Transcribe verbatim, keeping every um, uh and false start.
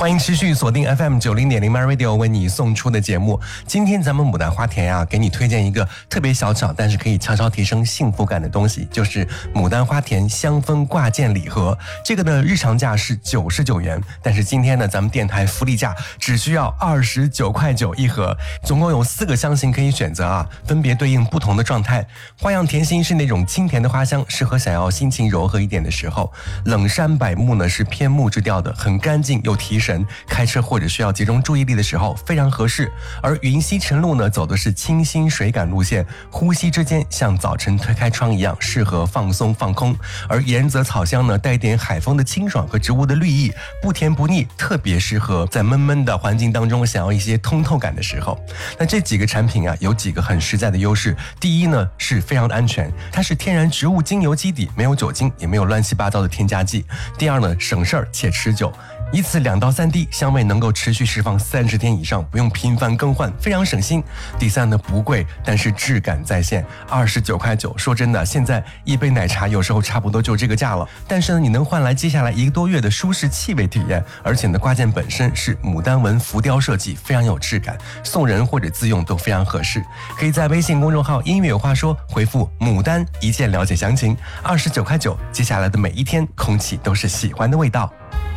欢迎持续锁定 F M 九零点零 My Radio 为你送出的节目。今天咱们牡丹花田啊，给你推荐一个特别小巧，但是可以悄悄提升幸福感的东西，就是牡丹花田香氛挂件礼盒。这个呢，日常价是九十九元，但是今天呢，咱们电台福利价只需要二十九块九一盒，总共有四个香型可以选择啊，分别对应不同的状态。花样甜心是那种清甜的花香，适合想要心情柔和一点的时候。冷杉柏木呢是偏木质调的，很干净又提神，开车或者需要集中注意力的时候非常合适。而云溪晨露呢走的是清新水感路线，呼吸之间像早晨推开窗一样，适合放松放空。而盐泽草香呢带点海风的清爽和植物的绿意，不甜不腻，特别适合在闷闷的环境当中想要一些通透感的时候。那这几个产品啊有几个很实在的优势。第一呢是非常的安全，它是天然植物精油基底，没有酒精，也没有乱七八糟的添加剂。第二呢省事儿且持久，以此两到三滴，香味能够持续释放三十天以上，不用频繁更换，非常省心。第三呢，不贵，但是质感在线，二十九块九。说真的，现在一杯奶茶有时候差不多就这个价了，但是呢，你能换来接下来一个多月的舒适气味体验。而且呢，挂件本身是牡丹纹浮雕设计，非常有质感，送人或者自用都非常合适。可以在微信公众号音乐有话说回复牡丹一键了解详情。二十九块九，接下来的每一天，空气都是喜欢的味道。